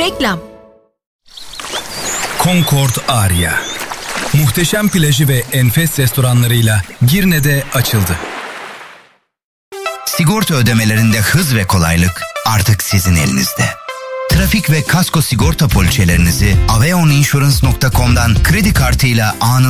Reklam. Concord Aria. Muhteşem plajı ve enfes restoranlarıyla Girne'de açıldı. Sigorta ödemelerinde hız ve kolaylık artık sizin elinizde. Trafik ve kasko sigorta poliçelerinizi aveoninsurance.com'dan kredi kartıyla anında